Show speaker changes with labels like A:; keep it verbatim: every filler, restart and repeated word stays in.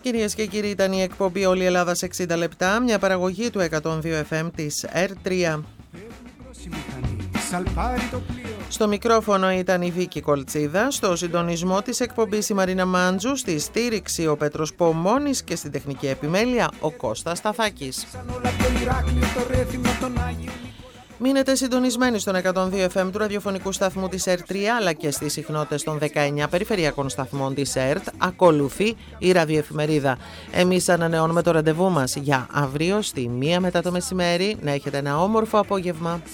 A: κυρίες και κύριοι, ήταν η εκπομπή Όλη η Ελλάδα σε εξήντα λεπτά, μια παραγωγή του εκατόν δύο εφ εμ της ερ τρία. Στο μικρόφωνο ήταν η Βίκη Κολτσίδα, στο συντονισμό της εκπομπής η Μαρίνα Μάντζου, στη στήριξη ο Πέτρος Πομώνης και στην τεχνική επιμέλεια ο Κώστας Σταθάκης. Μείνετε συντονισμένοι στον εκατόν δύο εφ εμ του ραδιοφωνικού σταθμού της ερ τρία αλλά και στις συχνότητες των δεκαεννιά περιφερειακών σταθμών της ΕΡΤ. Ακολουθεί η ραδιοεφημερίδα. Εμείς ανανεώνουμε το ραντεβού μας για αύριο στη μία μετά το μεσημέρι. Να έχετε ένα όμορφο απόγευμα.